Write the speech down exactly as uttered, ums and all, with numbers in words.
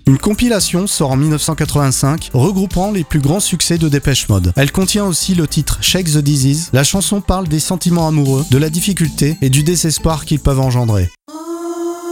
Une compilation sort en dix-neuf cent quatre-vingt-cinq, regroupant les plus grands succès de Depeche Mode. Elle contient aussi le titre Shake the Disease. La chanson parle des sentiments amoureux, de la difficulté et du désespoir qu'ils peuvent engendrer.